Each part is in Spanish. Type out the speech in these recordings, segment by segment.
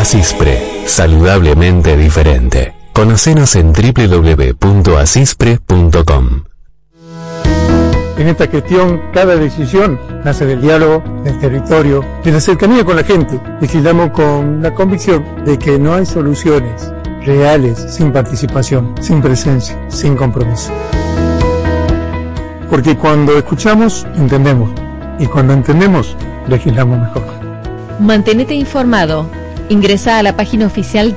Asispre, saludablemente diferente. Conocenos en www.asispre.com. En esta gestión, cada decisión nace del diálogo, del territorio, de la cercanía con la gente. Legislamos con la convicción de que no hay soluciones reales sin participación, sin presencia, sin compromiso. Porque cuando escuchamos, entendemos. Y cuando entendemos, legislamos mejor. Mantenete informado. Ingresa a la página oficial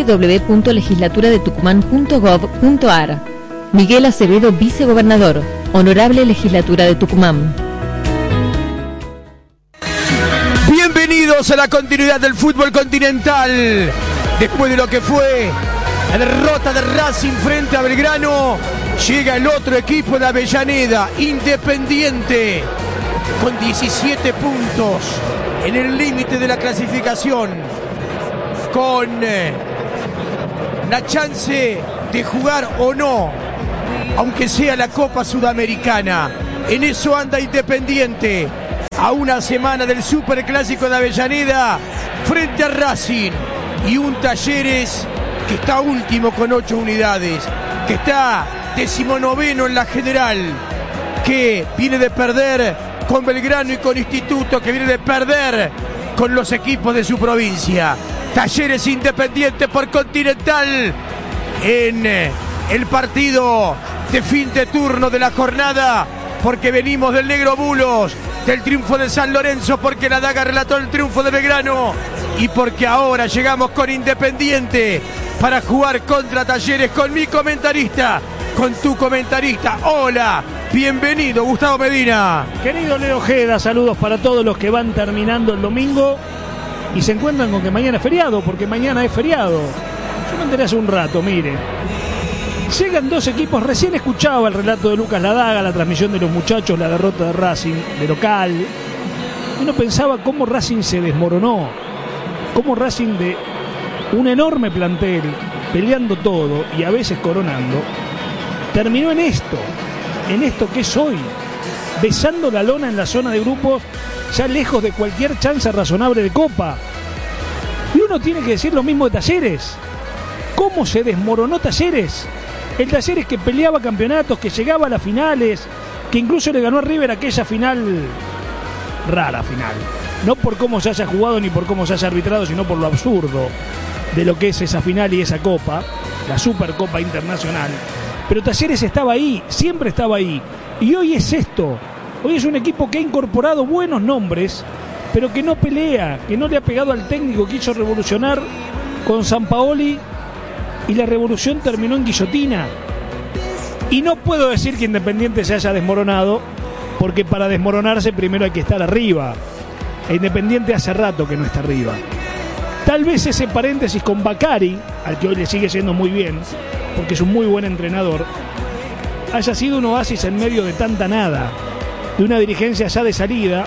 www.legislaturadetucumán.gov.ar. Miguel Acevedo, vicegobernador. Honorable Legislatura de Tucumán. Bienvenidos a la continuidad del fútbol continental. Después de lo que fue la derrota de Racing frente a Belgrano, llega el otro equipo de Avellaneda, Independiente, con 17 puntos en el límite de la clasificación, con la chance de jugar o no, aunque sea la Copa Sudamericana. En eso anda Independiente, a una semana del Superclásico de Avellaneda frente a Racing, y un Talleres que está último con 8 unidades, que está 19º en la general, que viene de perder con Belgrano y con Instituto, que viene de perder con los equipos de su provincia. Talleres Independiente por Continental en el partido de fin de turno de la jornada, porque venimos del Negro Bulos, del triunfo de San Lorenzo, porque la Daga relató el triunfo de Belgrano, y porque ahora llegamos con Independiente para jugar contra Talleres, con mi comentarista, con tu comentarista. Hola, bienvenido Gustavo Medina. Querido Leo Ojeda, saludos para todos los que van terminando el domingo y se encuentran con que mañana es feriado, porque mañana es feriado. Yo me enteré hace un rato, mire. Llegan dos equipos, recién escuchaba el relato de Lucas Ladaga, la transmisión de los muchachos, la derrota de Racing, de local. Uno pensaba cómo Racing se desmoronó, cómo Racing, de un enorme plantel, peleando todo y a veces coronando, terminó en esto que es hoy, besando la lona en la zona de grupos, ya lejos de cualquier chance razonable de Copa. Y uno tiene que decir lo mismo de Talleres. ¿Cómo se desmoronó Talleres? El Talleres que peleaba campeonatos, que llegaba a las finales, que incluso le ganó a River aquella final, rara final. No por cómo se haya jugado ni por cómo se haya arbitrado, sino por lo absurdo de lo que es esa final y esa copa, la Supercopa Internacional. Pero Talleres estaba ahí, siempre estaba ahí. Y hoy es esto. Hoy es un equipo que ha incorporado buenos nombres, pero que no pelea, que no le ha pegado al técnico que quiso revolucionar con Sampaoli, y la revolución terminó en guillotina. Y no puedo decir que Independiente se haya desmoronado, porque para desmoronarse primero hay que estar arriba. E Independiente hace rato que no está arriba. Tal vez ese paréntesis con Bacari, al que hoy le sigue yendo muy bien, porque es un muy buen entrenador, haya sido un oasis en medio de tanta nada, de una dirigencia ya de salida.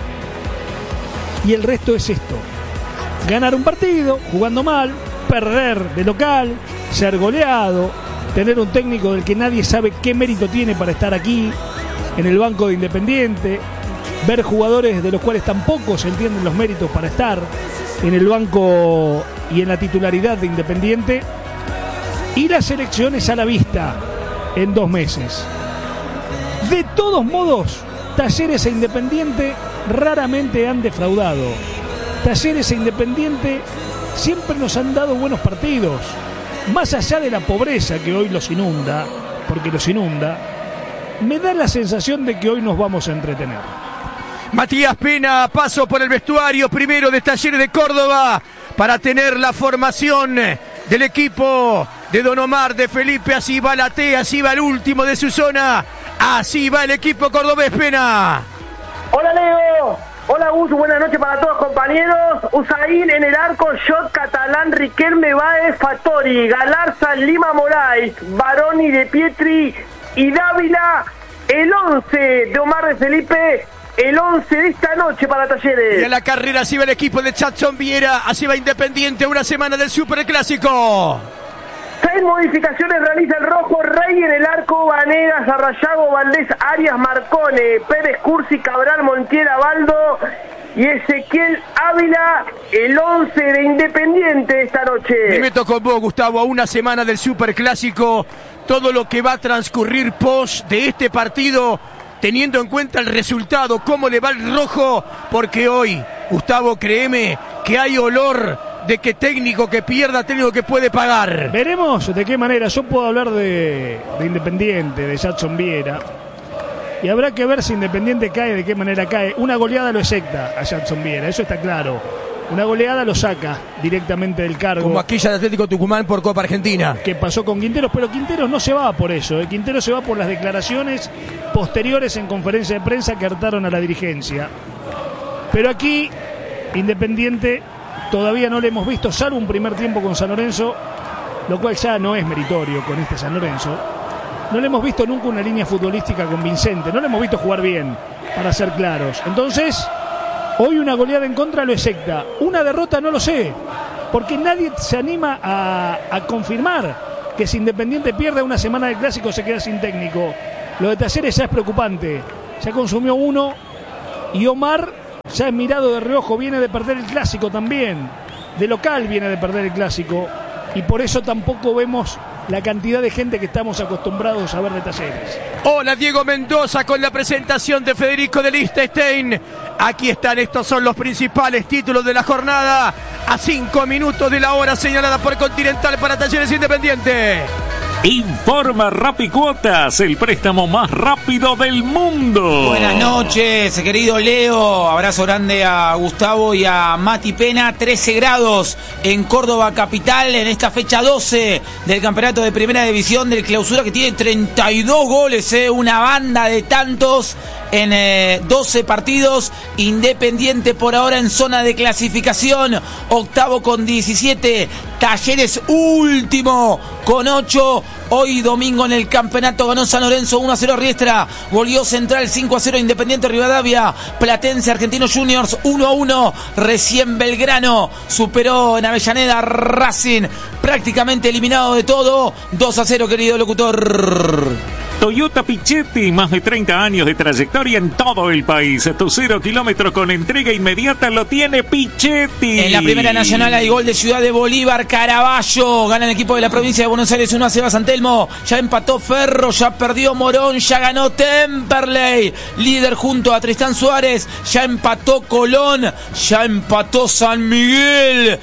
Y el resto es esto: ganar un partido jugando mal, perder de local, ser goleado, tener un técnico del que nadie sabe qué mérito tiene para estar aquí en el banco de Independiente, ver jugadores de los cuales tampoco se entienden los méritos para estar en el banco y en la titularidad de Independiente, y las elecciones a la vista en 2 meses. De todos modos, Talleres e Independiente raramente han defraudado. Talleres e Independiente siempre nos han dado buenos partidos. Más allá de la pobreza que hoy los inunda, porque los inunda, me da la sensación de que hoy nos vamos a entretener. Matías Pena, paso por el vestuario primero de Talleres de Córdoba para tener la formación del equipo de Don Omar, de Felipe. Así va la T, así va el último de su zona, así va el equipo cordobés. Pena. Hola Leo, hola Gus, buenas noches para todos compañeros. Usain en el arco, Shot, Catalán, Riquelme, Baez, Fattori, Galarza, Lima, Moraes, Baroni, De Pietri y Dávila. El 11 de Omar, de Felipe, el 11 de esta noche para Talleres. Y a la carrera así va el equipo de Chatson Viera, así va Independiente, una semana del Superclásico. 6 modificaciones realiza el rojo: Rey en el arco, Vanegas, Arrayago, Valdés, Arias, Marcone, Pérez, Cursi, Cabral, Montiel, Baldo y Ezequiel Ávila, el 11 de Independiente esta noche. Me meto con vos, Gustavo, a una semana del Superclásico, todo lo que va a transcurrir post de este partido, teniendo en cuenta el resultado, cómo le va el rojo, porque hoy, Gustavo, créeme que hay olor de que técnico que pierda, técnico que puede pagar. Veremos de qué manera. Yo puedo hablar de Independiente, de Jadson Viera, y habrá que ver si Independiente cae, de qué manera cae. Una goleada lo execta a Jadson Viera, eso está claro. Una goleada lo saca directamente del cargo. Como aquella de Atlético Tucumán por Copa Argentina. Que pasó con Quinteros, pero Quinteros no se va por eso. Quinteros se va por las declaraciones posteriores en conferencia de prensa que hartaron a la dirigencia. Pero aquí, Independiente, todavía no le hemos visto, salvo un primer tiempo con San Lorenzo, lo cual ya no es meritorio con este San Lorenzo. No le hemos visto nunca una línea futbolística convincente. No le hemos visto jugar bien, para ser claros. Entonces, hoy una goleada en contra lo execta. Una derrota no lo sé, porque nadie se anima a confirmar que si Independiente pierde una semana del Clásico se queda sin técnico. Lo de Talleres ya es preocupante. Ya consumió uno y Omar ya es mirado de reojo. Viene de perder el Clásico también. De local viene de perder el Clásico. Y por eso tampoco vemos la cantidad de gente que estamos acostumbrados a ver de Talleres. Hola, Diego Mendoza con la presentación de Federico de Liechtenstein. Aquí están, estos son los principales títulos de la jornada. A 5 minutos de la hora señalada por Continental para Talleres Independiente. Informa Rapicuotas, el préstamo más rápido del mundo. Buenas noches, querido Leo. Abrazo grande a Gustavo y a Mati Pena. 13 grados en Córdoba capital en esta fecha 12 del campeonato de primera división del Clausura, que tiene 32 goles, una banda de tantos en 12 partidos. Independiente por ahora en zona de clasificación, octavo con 17. Talleres último con 8. Hoy domingo en el campeonato ganó San Lorenzo 1-0 Riestra, goleó Central 5-0 Independiente Rivadavia, Platense Argentinos Juniors 1-1, recién Belgrano superó en Avellaneda Racing, prácticamente eliminado de todo, 2-0 querido locutor. Toyota Pichetti, más de 30 años de trayectoria en todo el país. Tu 0 kilómetro con entrega inmediata lo tiene Pichetti. En la Primera Nacional hay gol de Ciudad de Bolívar. Caraballo gana el equipo de la provincia de Buenos Aires 1-0 a San Telmo. Ya empató Ferro, ya perdió Morón, ya ganó Temperley, líder junto a Tristán Suárez. Ya empató Colón, ya empató San Miguel,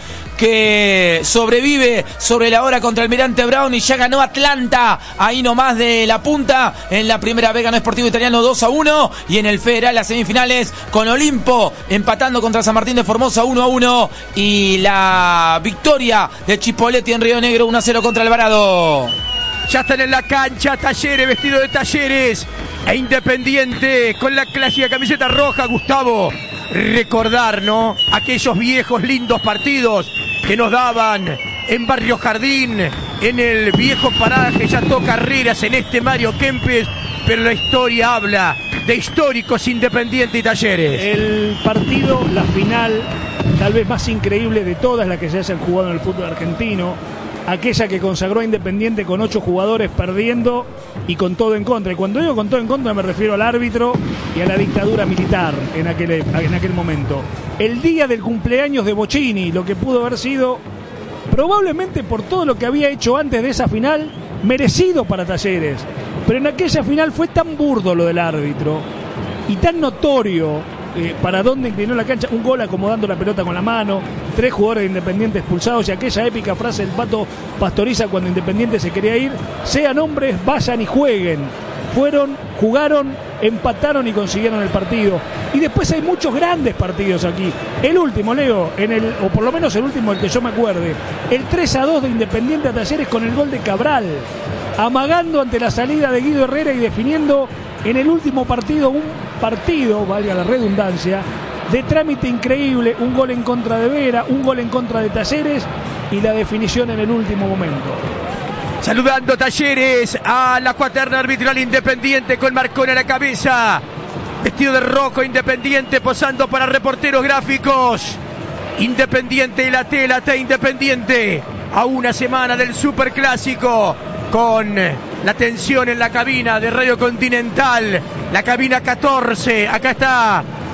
que sobrevive sobre la hora contra Almirante Brown, y ya ganó Atlanta, ahí nomás de la punta. En la primera vez ganó Sportivo Italiano 2-1, y en el Federal las semifinales con Olimpo empatando contra San Martín de Formosa 1-1, y la victoria de Chipolletti en Río Negro 1-0 contra Alvarado. Ya están en la cancha Talleres, vestido de Talleres, e Independiente con la clásica camiseta roja. Gustavo, recordar, ¿no?, aquellos viejos lindos partidos que nos daban en Barrio Jardín, en el viejo paraje Chateau Carreras, en este Mario Kempes, pero la historia habla de históricos Independiente y Talleres. El partido, la final, tal vez más increíble de todas las que se hayan jugado en el fútbol argentino, aquella que consagró a Independiente con 8 jugadores perdiendo y con todo en contra. Y cuando digo con todo en contra me refiero al árbitro y a la dictadura militar en aquel momento. El día del cumpleaños de Bocchini, lo que pudo haber sido, probablemente por todo lo que había hecho antes de esa final, merecido para Talleres. Pero en aquella final fue tan burdo lo del árbitro y tan notorio para dónde inclinó la cancha. Un gol acomodando la pelota con la mano, 3 jugadores de Independiente expulsados, y aquella épica frase del Pato Pastoriza cuando Independiente se quería ir: sean hombres, vayan y jueguen. Fueron, jugaron, empataron y consiguieron el partido. Y después hay muchos grandes partidos aquí. El último, Leo, o por lo menos el último del que yo me acuerde, el 3-2 de Independiente a Talleres con el gol de Cabral, amagando ante la salida de Guido Herrera y definiendo en el último partido, un partido, valga la redundancia, de trámite increíble. Un gol en contra de Vera, un gol en contra de Talleres y la definición en el último momento. Saludando Talleres a la cuaterna arbitral Independiente con Marcone a la cabeza, vestido de rojo Independiente, posando para reporteros gráficos. Independiente y la tela de Independiente a una semana del Superclásico, con la tensión en la cabina de Radio Continental, la cabina 14. Acá está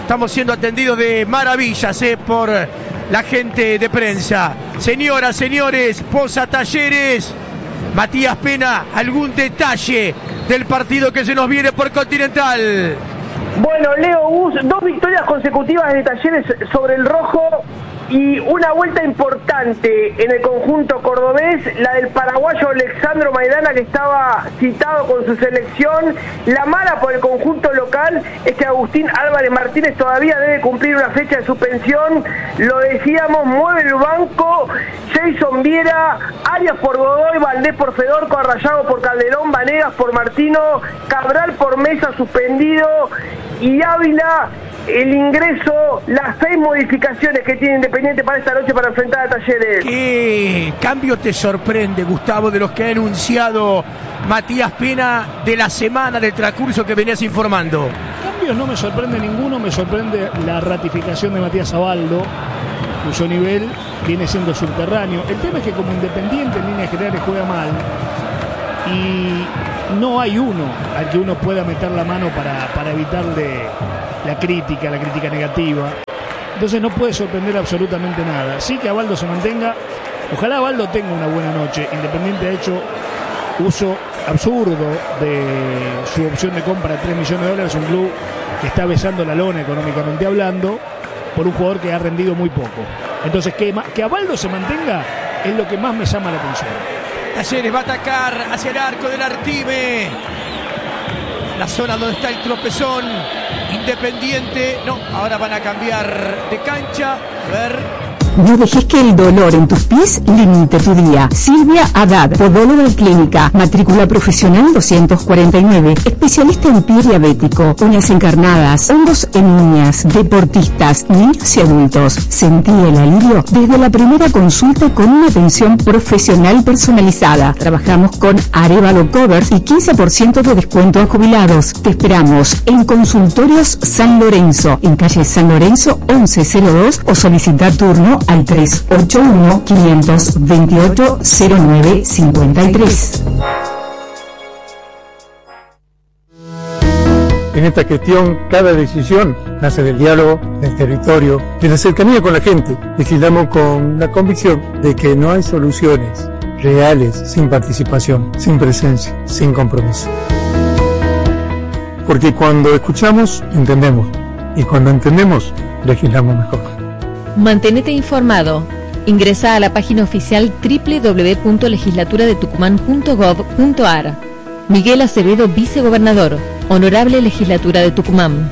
estamos siendo atendidos de maravillas por la gente de prensa. Señoras, señores, Posa Talleres, Matías Pena, ¿algún detalle del partido que se nos viene por Continental? Bueno, Leo Gus, 2 victorias consecutivas de Talleres sobre el rojo y una vuelta importante en el conjunto cordobés, la del paraguayo Alexandro Maidana, que estaba citado con su selección. La mala por el conjunto local es que Agustín Álvarez Martínez todavía debe cumplir una fecha de suspensión. Lo decíamos, mueve el banco Jason Viera, Arias por Godoy, Valdés por Fedorco, Arrayado por Calderón, Vanegas por Martino, Cabral por Mesa suspendido y Ávila. El ingreso, las 6 modificaciones que tiene Independiente para esta noche para enfrentar a Talleres. ¿Qué cambio te sorprende, Gustavo, de los que ha anunciado Matías Pena de la semana, del transcurso que venías informando? Cambios no me sorprende ninguno, me sorprende la ratificación de Matías Abaldo, cuyo nivel viene siendo subterráneo. El tema es que como Independiente en líneas generales juega mal y no hay uno al que uno pueda meter la mano para evitarle la crítica negativa. Entonces no puede sorprender absolutamente nada. Sí que Abaldo se mantenga. Ojalá Abaldo tenga una buena noche. Independiente ha hecho uso absurdo de su opción de compra de $3 millones. Un club que está besando la lona económicamente hablando por un jugador que ha rendido muy poco. Entonces que Abaldo se mantenga es lo que más me llama la atención. Talleres va a atacar hacia el arco del Artime, la zona donde está el tropezón. Independiente, no, ahora van a cambiar de cancha. A ver. No dejes que el dolor en tus pies limite tu día. Silvia Haddad, podóloga clínica, matrícula profesional 249, especialista en pie diabético, uñas encarnadas, hongos en uñas, deportistas, niños y adultos. Sentí el alivio desde la primera consulta con una atención profesional personalizada. Trabajamos con Arevalo Covers y 15% de descuento a jubilados. Te esperamos en Consultorios San Lorenzo, en calle San Lorenzo 1102, o solicita turno al 381-528-0953. En esta gestión, cada decisión nace del diálogo, del territorio, de la cercanía con la gente. Legislamos con la convicción de que no hay soluciones reales sin participación, sin presencia, sin compromiso. Porque cuando escuchamos, entendemos. Y cuando entendemos, legislamos mejor. Mantenete informado. Ingresa a la página oficial www.legislaturadetucumán.gov.ar. Miguel Acevedo, vicegobernador. Honorable Legislatura de Tucumán.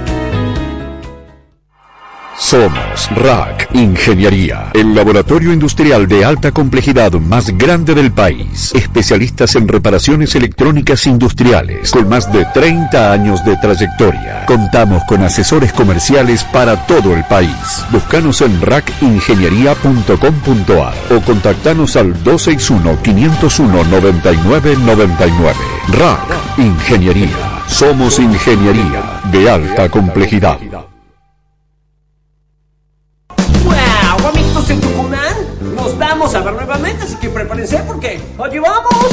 Somos RAC Ingeniería, el laboratorio industrial de alta complejidad más grande del país. Especialistas en reparaciones electrónicas industriales, con más de 30 años de trayectoria. Contamos con asesores comerciales para todo el país. Búscanos en racingeniería.com.ar o contactanos al 261-501-9999. RAC Ingeniería. Somos ingeniería de alta complejidad. ¡Wow! Amigos de Tucumán, nos vamos a ver nuevamente, así que prepárense porque ¡allí vamos!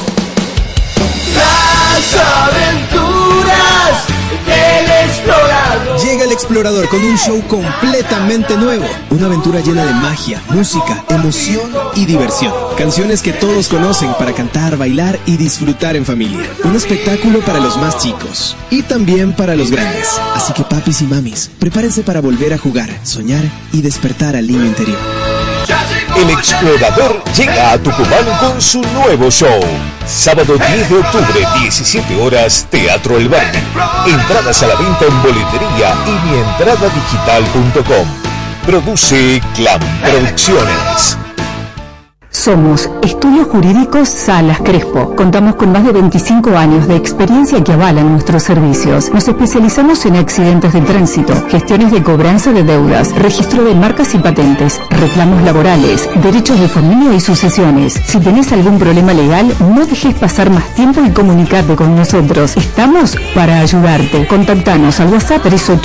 Las aventuras del explorador. Llega el explorador con un show completamente nuevo. Una aventura llena de magia, música, emoción y diversión. Canciones que todos conocen para cantar, bailar y disfrutar en familia. Un espectáculo para los más chicos y también para los grandes. Así que papis y mamis, prepárense para volver a jugar, soñar y despertar al niño interior. El explorador llega a Tucumán con su nuevo show. Sábado 10 de octubre, 17 horas, Teatro El Verde. Entradas a la venta en boletería y mientradadigital.com. Produce Clan Producciones. Somos Estudios Jurídicos Salas Crespo. Contamos con más de 25 años de experiencia que avalan nuestros servicios. Nos especializamos en accidentes de tránsito, gestiones de cobranza de deudas, registro de marcas y patentes, reclamos laborales, derechos de familia y sucesiones. Si tenés algún problema legal, no dejes pasar más tiempo y comunicate con nosotros. Estamos para ayudarte. Contactanos al WhatsApp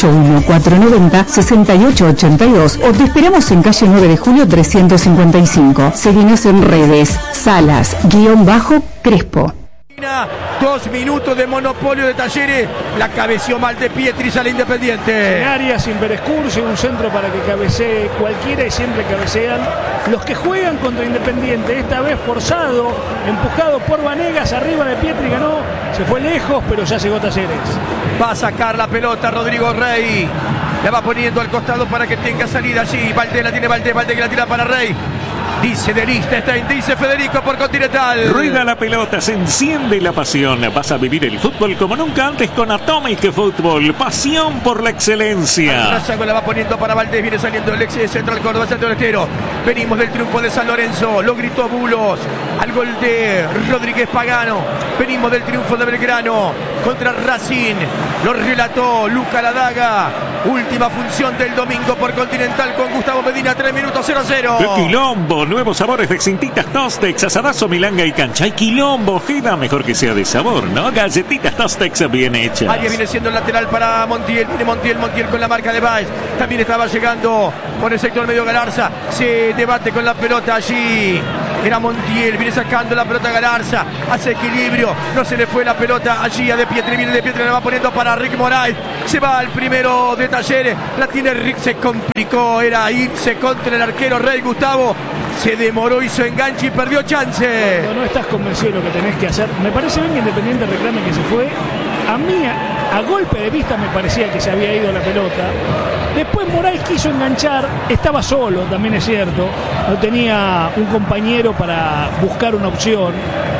381-490-6882 o te esperamos en calle 9 de Julio 355. Seguinos en redes, Salas-Crespo. 2 minutos de monopolio de Talleres. La cabeció mal de Pietris al Independiente. En área sin Berescursi, un centro para que cabecee cualquiera y siempre cabecean los que juegan contra Independiente. Esta vez forzado, empujado por Vanegas, arriba de Pietri, ganó, se fue lejos, pero ya llegó Talleres. Va a sacar la pelota Rodrigo Rey. La va poniendo al costado para que tenga salida allí. Valdés la tiene Valdés que la tira para Rey. Dice de Liechtenstein, dice Federico por Continental. Rueda la pelota, se enciende la pasión. Vas a vivir el fútbol como nunca antes con Atomic Fútbol. Pasión por la excelencia. Razago la va poniendo para Valdés, viene saliendo el ex central Córdoba, centro delantero. Venimos del triunfo de San Lorenzo, lo gritó Bulos. Al gol de Rodríguez Pagano. Venimos del triunfo de Belgrano contra Racing. Lo relató Luca Ladaga. Última función del domingo por Continental con Gustavo Medina, 3 minutos 0-0. ¡Qué quilombo! Nuevos sabores de Cintitas Tostex, asadazo, milanga y cancha. ¡Ay, quilombo! Jeda, mejor que sea de sabor, ¿no? Galletitas Tostex bien hechas. Arias viene siendo el lateral para Montiel. Viene Montiel con la marca de Baez. También estaba llegando por el sector medio Galarza. Se debate con la pelota allí. Era Montiel, viene sacando la pelota Galarza, hace equilibrio, no se le fue la pelota allí a De Pietri, viene De Pietri, la va poniendo para Rick Moraes, se va al primero de Talleres, la tiene Rick, se complicó, era irse contra el arquero Rey Gustavo, se demoró, hizo enganche y perdió chance. Cuando no estás convencido de lo que tenés que hacer, me parece bien que Independiente reclame que se fue, a mí a golpe de vista me parecía que se había ido la pelota. Después Moraes quiso enganchar, estaba solo, también es cierto, no tenía un compañero para buscar una opción,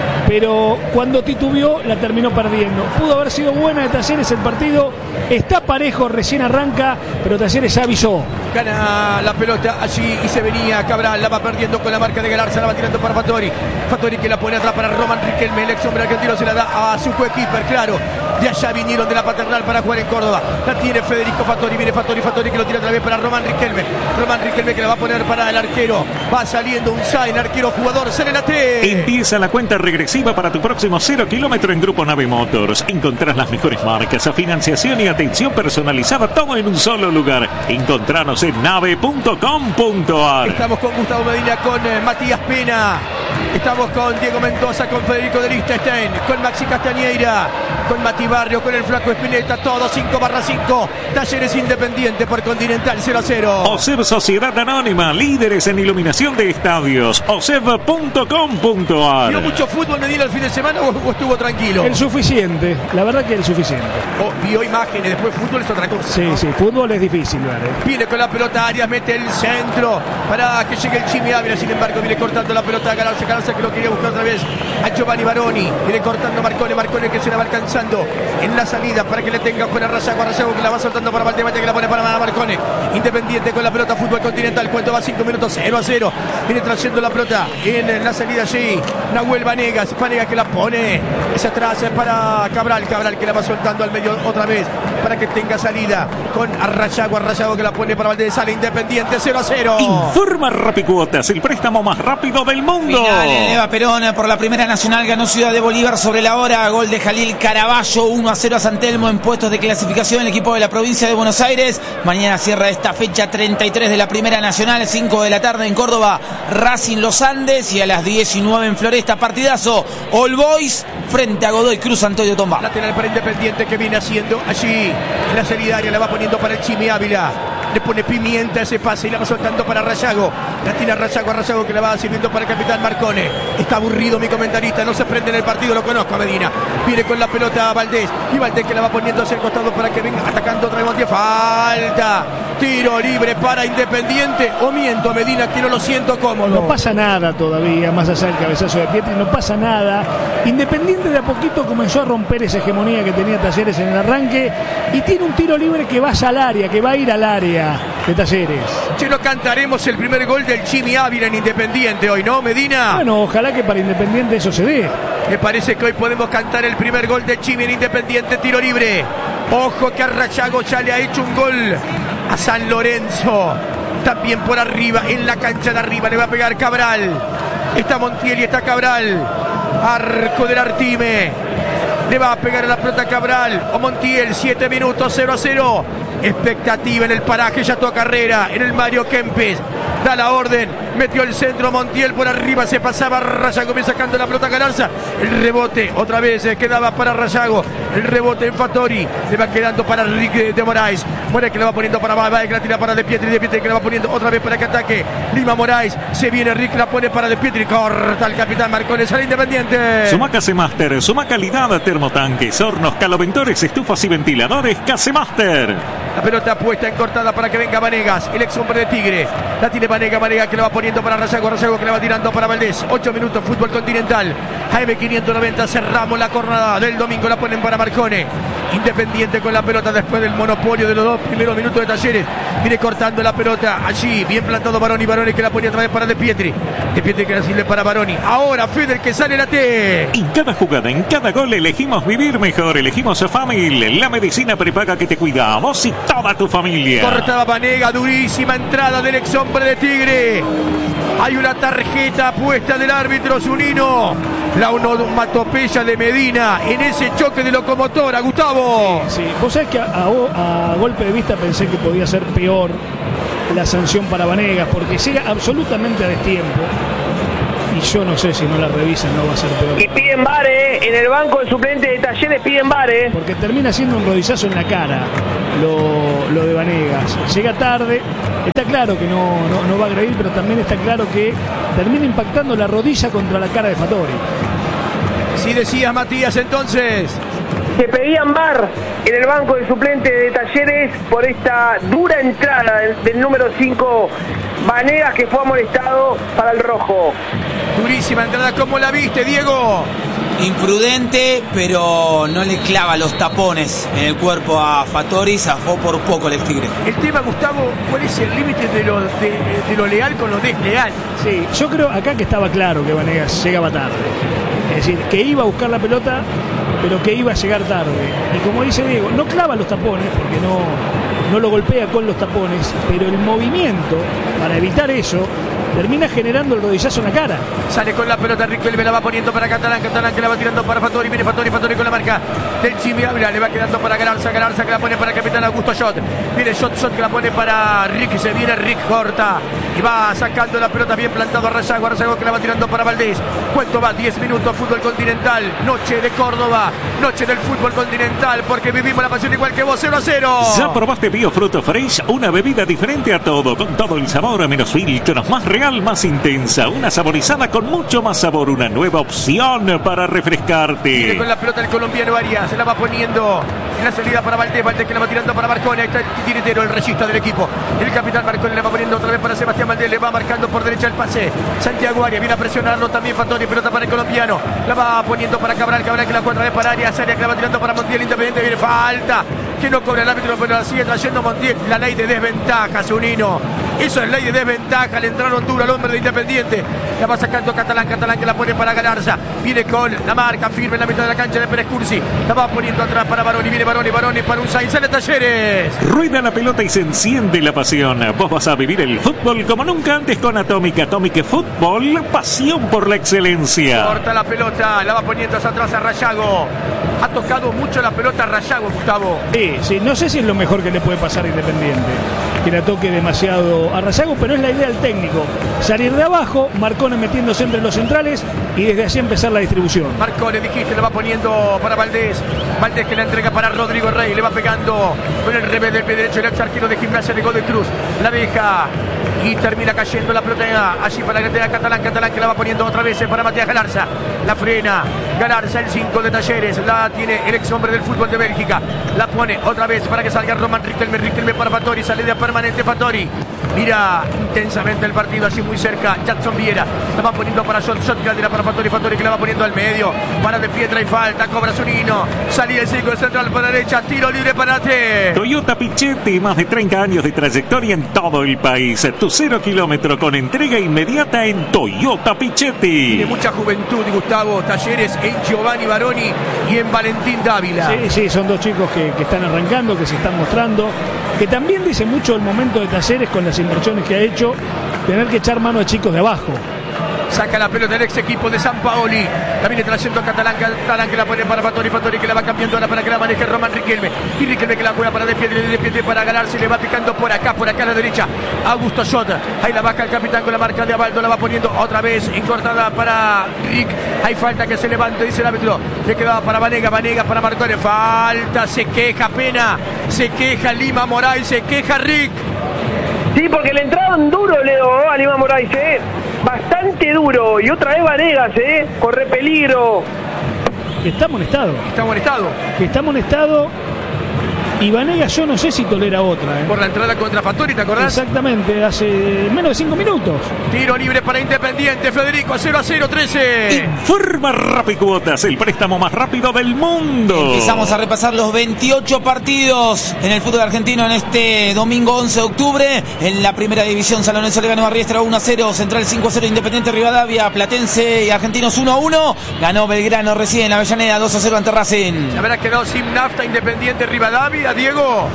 pero cuando titubeó la terminó perdiendo. Pudo haber sido buena de Talleres el partido, está parejo, recién arranca, pero Talleres ya avisó. Gana la pelota allí y se venía Cabral, la va perdiendo con la marca de Galarza, la va tirando para Fattori que la pone atrás para Roman Riquelme, el ex hombre argentino se la da a su coequiper, claro. De allá vinieron de la Paternal para jugar en Córdoba. La tiene Federico Fattori. Viene Fattori que lo tira otra vez para Román Riquelme. Román Riquelme que la va a poner para el arquero. Va saliendo un Sain, arquero jugador. Serenate. Empieza la cuenta regresiva para tu próximo 0 kilómetro en Grupo Nave Motors. Encontrás las mejores marcas, financiación y atención personalizada, todo en un solo lugar. Encontranos en nave.com.ar. Estamos con Gustavo Medina, con Matías Pena. Estamos con Diego Mendoza, con Federico de Liechtenstein, con Maxi Castañeira, con Mati Barrio, con el Flaco Espineta, todo 5/5. Talleres Independiente por Continental 0-0. OSEB Sociedad Anónima, líderes en iluminación de estadios. OSEB.com.ar. ¿Vio mucho fútbol Medina el fin de semana o estuvo tranquilo? El suficiente, la verdad que el suficiente. Vio imágenes, después fútbol es otra cosa. Sí, ¿no? Sí, fútbol es difícil, ¿vale? Viene con la pelota Arias, mete el centro para que llegue el Chimi Ávila, sin embargo viene cortando la pelota a Galarza que lo quería buscar otra vez a Giovanni Baroni, viene cortando Marcone que se la va alcanzando en la salida para que le tenga fuera Razago que la va soltando para Valdés que la pone para Marcone. Independiente con la pelota, Fútbol Continental, cuento va 5 minutos, 0-0, viene trayendo la pelota en la salida allí Nahuel Vanegas que la pone es atrás para Cabral que la va soltando al medio otra vez para que tenga salida con Razago que la pone para Valdés, sale Independiente 0-0. Informa Rapicuotas, el préstamo más rápido del mundo. Final en Eva Perón por la Primera Nacional, ganó Ciudad de Bolívar sobre la hora, gol de Jalil Caraballo, 1-0 a San Telmo en puestos de clasificación el equipo de la provincia de Buenos Aires. Mañana cierra esta fecha 33 de la Primera Nacional, 5 de la tarde en Córdoba, Racing Los Andes, y a las 19 en Floresta, partidazo All Boys frente a Godoy Cruz Antonio Tomba. Lateral para Independiente que viene haciendo allí en la solidaria, la va poniendo para el Chimi Ávila. Le pone pimienta ese pase y la va soltando para Razago. La tira Razago que la va sirviendo para el capitán Marcone. Está aburrido mi comentarista, no se prende en el partido, lo conozco a Medina. Viene con la pelota a Valdés. Y Valdés que la va poniendo hacia el costado para que venga atacando otra vez Montiel. Falta. Tiro libre para Independiente. O miento Medina, que no lo siento cómodo. No pasa nada todavía, más allá del cabezazo de Pietri, no pasa nada. Independiente de a poquito comenzó a romper esa hegemonía que tenía Talleres en el arranque y tiene un tiro libre que vaya al área, que va a ir al área de Talleres. Che, lo cantaremos el primer gol del Chimi Ávila en Independiente hoy, ¿no, Medina? Bueno, ojalá que para Independiente eso se dé. Me parece que hoy podemos cantar el primer gol de Chimi en Independiente, tiro libre. Ojo que a Razago ya le ha hecho un gol a San Lorenzo. También por arriba, en la cancha de arriba, le va a pegar Cabral. Está Montiel y está Cabral. Arco del Artime. Le va a pegar a la pelota Cabral o Montiel, 7 minutos, 0-0. Expectativa en el paraje, ya toda carrera en el Mario Kempes. da la orden, metió el centro, Montiel por arriba, se pasaba, Rayago viene sacando la pelota Galarza, el rebote otra vez quedaba para Rayago, el rebote en Fattori, le va quedando para Rick de Moraes, que le va poniendo para Baez, que la tira para De Pietri que la va poniendo otra vez para que ataque Lima Moraes, se viene Rick, la pone para De Pietri, corta el capitán Marcones al Independiente. Suma Casemaster, suma calidad, termotanques, hornos, caloventores, estufas y ventiladores. Casemaster. La pelota puesta en cortada para que venga Vanegas, el ex hombre de Tigre. La tiene Vanegas que la va poniendo para Rayago que la va tirando para Valdés. 8 minutos, fútbol continental. AM590, cerramos la jornada del domingo, la ponen para Marcone. Independiente con la pelota después del monopolio de los 2 primeros minutos de Talleres. Viene cortando la pelota allí, bien plantado Baroni que la pone otra vez para De Pietri que la sirve para Baroni. Ahora Feder que sale la T. En cada jugada, en cada gol elegimos vivir mejor, elegimos a Famil, la medicina prepaga que te cuida, vos y toda tu familia. Cortaba Vanega, durísima entrada del ex hombre de Tigre. Hay una tarjeta puesta del árbitro Zunino. La onomatopeya de Medina en ese choque de locomotora, Gustavo. Sí. Vos sabés que a golpe de vista pensé que podía ser peor la sanción para Vanegas, porque llega absolutamente a destiempo. Y yo no sé si no la revisan, no va a ser peor. Y piden VAR, en el banco de suplente de Talleres piden VAR, Porque termina siendo un rodillazo en la cara lo de Vanegas. Llega tarde, está claro que no va a agredir, pero también está claro que termina impactando la rodilla contra la cara de Fattori. Si decías, Matías, entonces. Se pedían VAR en el banco de suplente de Talleres por esta dura entrada del número 5, Vanegas, que fue amonestado para el rojo. Durísima entrada, ¿cómo la viste, Diego? Imprudente, pero no le clava los tapones en el cuerpo a Fattori, zafó por poco el Tigre. El tema, Gustavo, ¿cuál es el límite de lo leal con lo desleal? Sí, yo creo acá que estaba claro que Vanegas llegaba tarde. Es decir, que iba a buscar la pelota, pero que iba a llegar tarde. Y como dice Diego, no clava los tapones, porque no lo golpea con los tapones, pero el movimiento, para evitar eso, termina generando el rodillazo en la cara. Sale con la pelota Riquelme, la va poniendo para Catalán que la va tirando para Fattori, viene Fattori con la marca del Chimi Ávila, le va quedando para Galarza que la pone para el capitán Augusto Schott, viene Schott que la pone para Rick, se viene Rick, corta y va sacando la pelota bien plantado a Rayago que la va tirando para Valdés. ¿Cuánto va? 10 minutos, fútbol continental, noche de Córdoba, noche del fútbol continental, porque vivimos la pasión igual que vos. 0-0. ¿Ya probaste Biofruto Fresh? Una bebida diferente a todo, con todo el sabor, menos filtros, más real, más intensa, una saborizada con mucho más sabor, una nueva opción para refrescarte. Viene con la pelota el colombiano Arias, se la va poniendo en la salida para Valdés que la va tirando para Marcone, ahí está el tiritero, el regista del equipo, el capitán Marcone, le va poniendo otra vez para Sebastián Valdés, le va marcando por derecha el pase, Santiago Arias viene a presionarlo también Fattori, pelota para el colombiano, la va poniendo para Cabral que la otra vez para Arias que la va tirando para Montiel, Independiente, viene falta, que no cobra el árbitro, pero la sigue trayendo Montiel, la ley de desventaja, Zunino, eso es ley de desventaja, le entraron duro al hombre de Independiente, la va sacando Catalán que la pone para Galarza, viene con la marca firme en la mitad de la cancha de Pérez Cursi, la va poniendo atrás para Baroni, viene Baroni para un sale Talleres. Rueda la pelota y se enciende la pasión. Vos vas a vivir el fútbol como nunca antes con Atómica Fútbol, pasión por la excelencia. Corta la pelota, la va poniendo hacia atrás a Rayago. Ha tocado mucho la pelota a Rayago, Gustavo. Sí, no sé si es lo mejor que le puede pasar a Independiente, que la toque demasiado a Rayago, pero es la idea del técnico. Salir de abajo, Marcone metiéndose entre los centrales y desde allí empezar la distribución. Marcone, dijiste, la va poniendo para Valdés que la entrega para Rodrigo Rey, le va pegando con el revés del pie derecho el ex arquero de Gimnasia de Godoy Cruz, la deja y termina cayendo la pelota allí para Catalán que la va poniendo otra vez para Matías Galarza, la frena Galarza, el 5 de Talleres, la tiene el ex hombre del fútbol de Bélgica, la pone otra vez para que salga Román Riquelme para Fattori, salida permanente Fattori, mira intensamente el partido allí muy cerca, Jackson Viera, la va poniendo para Schott que la tira para Fattori que la va poniendo al medio, para De Pietra y falta, cobra Zunino, salida el 5 central para la derecha, tiro libre para T. Toyota Pichetti, más de 30 años de trayectoria en todo el país, tu 0 kilómetro con entrega inmediata en Toyota Pichetti. Tiene mucha juventud, Gustavo, Talleres en Giovanni Baroni y en Valentín Dávila. Sí, son dos chicos que están arrancando, que se están mostrando, que también dice mucho el momento de Talleres con las inversiones que ha hecho, tener que echar mano a chicos de abajo. Saca la pelota del ex equipo de San Paoli. La viene trayendo a Catalán que la pone para Fattori que la va cambiando ahora para que la maneje Román Riquelme. Y Riquelme que la juega para de pie para ganarse. Le va picando por acá a la derecha. Augusto Schott. Ahí la baja el capitán con la marca de Abaldo. La va poniendo otra vez incortada para Rick. Hay falta que se levante, dice el árbitro. Le quedaba para Vanega para Marcone. Falta, se queja Pena. Se queja Lima Moraes. Se queja Rick. Sí, porque le entraron duro, Leo, a Lima Moraes, bastante duro. Y otra vez Vanegas, corre peligro. Está amonestado. Está amonestado. Y Vanegas yo no sé si tolera otra. Por la entrada contra Fattori, ¿te acordás? Exactamente, hace menos de 5 minutos. Tiro libre para Independiente, Federico, 0-0, 13. Informa Rapicuotas, el préstamo más rápido del mundo. Empezamos a repasar los 28 partidos en el fútbol argentino en este domingo 11 de octubre. En la primera división, San Lorenzo le ganó a Riestra 1-0, Central 5-0, Independiente Rivadavia, Platense y Argentinos 1-1. Ganó Belgrano recién en Avellaneda 2-0 ante Racing. Se habrá quedado sin nafta Independiente Rivadavia, Diego.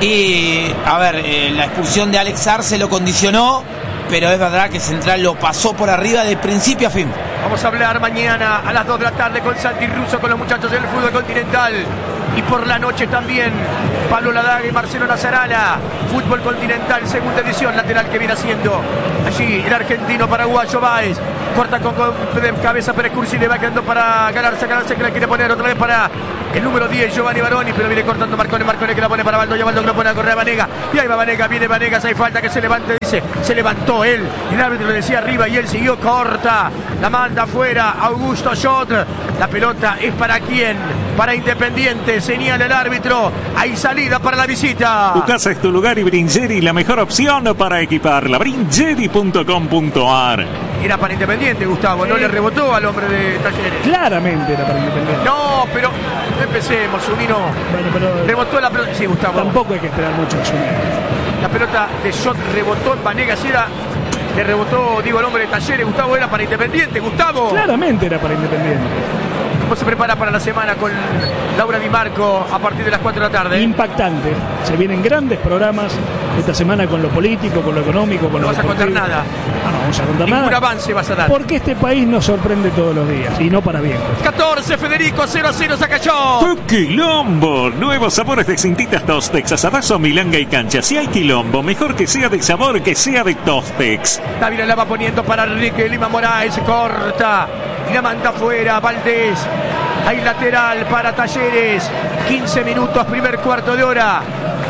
Y, a ver, la expulsión de Alex Arce lo condicionó, pero es verdad que Central lo pasó por arriba de principio a fin. Vamos a hablar mañana a las 2 de la tarde con Santi Russo, con los muchachos del fútbol continental. Y por la noche también Pablo Ladaga y Marcelo Nazarala. Fútbol continental, segunda edición, lateral que viene haciendo allí el argentino paraguayo Báez. Corta con cabeza Pérez Cursi, le va quedando para ganarse que la quiere poner otra vez para el número 10, Giovanni Baroni, pero viene cortando Marcone que la pone para Baldo, y Baldo que lo pone a correr a Vanega. Y ahí va Vanega, viene Vanegas, hay falta que se levante, dice, se levantó él. El árbitro le decía arriba y él siguió corta. La manda afuera, Augusto Schott. La pelota es para quién, para Independiente, señala el árbitro. Hay salida para la visita. Tu casa es tu lugar y Bringeri la mejor opción para equiparla. Bringeri.com.ar. Era para Independiente, Gustavo, no le rebotó al hombre de Talleres. Claramente era para Independiente. No, pero no empecemos, Zunino. Bueno, pero rebotó la pelota. Sí, Gustavo. Tampoco hay que esperar mucho a Zunino. La pelota de Schott rebotó en Vanegas, le rebotó, digo, el hombre de Talleres. Gustavo, era para Independiente, Gustavo. Claramente era para Independiente. ¿Cómo se prepara para la semana con Laura Di Marco a partir de las 4 de la tarde? Impactante. Se vienen grandes programas esta semana con lo político, con lo económico, con lo deportivo. No vas a contar nada. No vamos a contar nada. Ningún avance vas a dar. Porque este país nos sorprende todos los días y no para bien. 14, Federico, 0-0, Sacachó. ¡Qué quilombo! Nuevos sabores de cintitas Tostex, asadazo, milanga y cancha. Si hay quilombo, mejor que sea de sabor, que sea de Tostex. Dávila la va poniendo para Enrique Lima Moraes, corta y la manda afuera, Valdés. Hay lateral para Talleres. 15 minutos, primer cuarto de hora.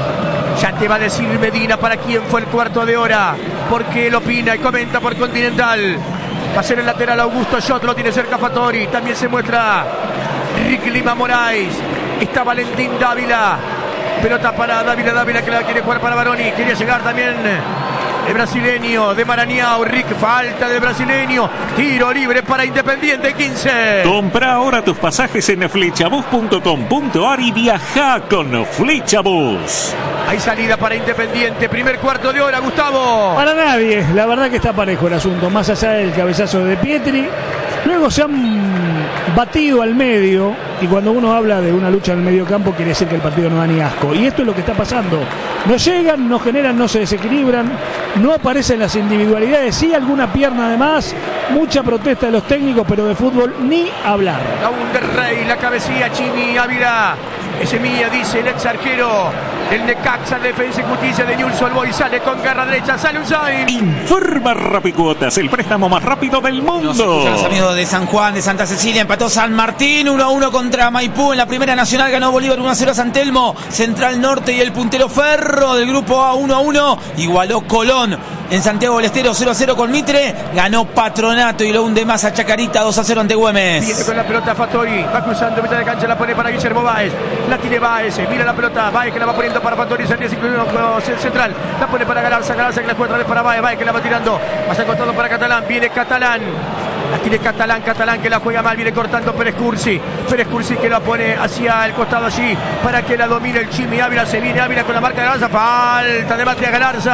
Ya te va a decir Medina para quién fue el cuarto de hora, porque él opina y comenta por Continental. Va a ser el lateral Augusto Schott, lo tiene cerca Fattori. También se muestra Enrique Lima Moraes. Está Valentín Dávila. Pelota para Dávila que la quiere jugar para Baroni. Quería llegar también el brasileño de Maranhão, Rick, falta del brasileño, tiro libre para Independiente, 15. Compra ahora tus pasajes en flechabus.com.ar y viaja con Flechabus. Hay salida para Independiente, primer cuarto de hora, Gustavo. Para nadie, la verdad que está parejo el asunto, más allá del cabezazo de Pietri. Luego se han batido al medio, y cuando uno habla de una lucha en el medio campo quiere decir que el partido no da ni asco, y esto es lo que está pasando. No llegan, no generan, no se desequilibran, no aparecen las individualidades, sí alguna pierna de más, mucha protesta de los técnicos, pero de fútbol ni hablar. La Rey, la cabecilla, Chimi Ávila, ese mía, dice el ex arquero el Necaxa, Defensa y Justicia de Newell's Old Boys, sale con garra derecha, sale Usain. Informa Rapicuotas, el préstamo más rápido del mundo. Los amigos de San Juan, de Santa Cecilia, empató San Martín 1-1 contra Maipú. En la primera nacional ganó Bolívar 1-0 a San Telmo. Central Norte y el puntero Ferro del grupo A 1-1. Igualó Colón. En Santiago del Estero 0-0 con Mitre. Ganó Patronato y lo hunde más a Chacarita 2-0 ante Güemes. Viene con la pelota Fattori, va cruzando mitad de cancha, la pone para Guillermo Báez. La tiene Báez, mira la pelota, Báez que la va poniendo para Fattori, central. La pone para Galarza que la juega otra vez para Báez que la va tirando. Más acostado para Catalán, viene Catalán. La tiene Catalán que la juega mal, viene cortando Pérez Cursi que la pone hacia el costado allí para que la domine el Chimi Ávila, se viene Ávila con la marca de Galarza, falta de Matías Galarza,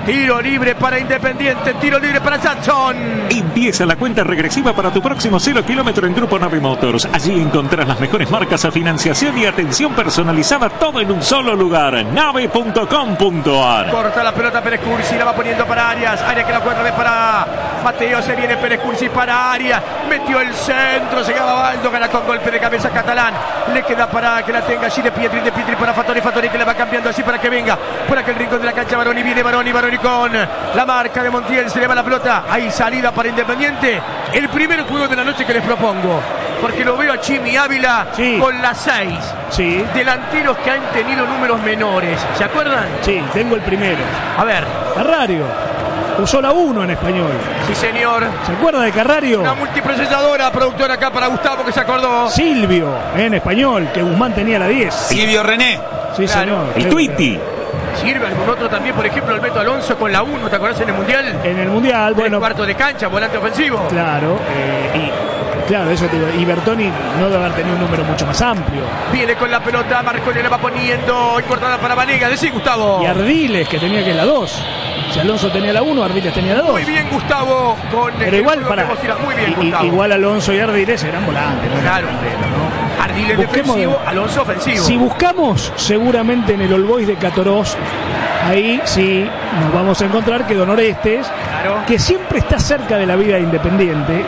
Tiro libre para Independiente, tiro libre para Jackson. Empieza la cuenta regresiva para tu próximo 0 kilómetro en Grupo Nave Motors. Allí encontrarás las mejores marcas a financiación y atención personalizada, todo en un solo lugar. Nave.com.ar. Corta la pelota Pérez Cursi, la va poniendo para Arias. Arias que la cuenta vez para Mateo, se viene Pérez Cursi para Arias. Metió el centro, llegaba Baldo, gana con golpe de cabeza Catalán. Le queda para que la tenga allí de Pietri para Fattori que le va cambiando así para que venga por aquel rincón de la cancha. Baroni viene, Baroni con la marca de Montiel, se le va la pelota. Ahí salida para Independiente. El primer juego de la noche que les propongo, porque lo veo a Chimi Ávila con las 6 delanteros que han tenido números menores. ¿Se acuerdan? Sí, tengo el primero. A ver. Carrario. Usó la 1 en español. Sí, señor. ¿Se acuerda de Carrario? Una multiprocesadora, productora acá para Gustavo, que se acordó. Silvio, en español, que Guzmán tenía la 10. Silvio René. Sí, claro, señor. El Twitty. ¿Sirve algún otro también? Por ejemplo, el Beto Alonso con la 1, ¿te acordás en el Mundial? En el Mundial, bueno. Cuarto de cancha, volante ofensivo. Claro, claro, eso te digo. Y Bertoni no debe haber tenido un número mucho más amplio. Viene con la pelota, Marconi la va poniendo, cortada para Vanega. Decí, Gustavo. Y Ardiles, que tenía que la 2. Si Alonso tenía la 1, Ardiles tenía la 2. Muy bien, Gustavo. Pero igual, para. Muy bien, Gustavo. Igual Alonso y Ardiles eran volantes. Claro, ¿no? Ardiles defensivo, Alonso ofensivo. Si buscamos, seguramente en el All Boys de Catorós, ahí sí nos vamos a encontrar que Don Orestes, que siempre está cerca de la vida de Independiente,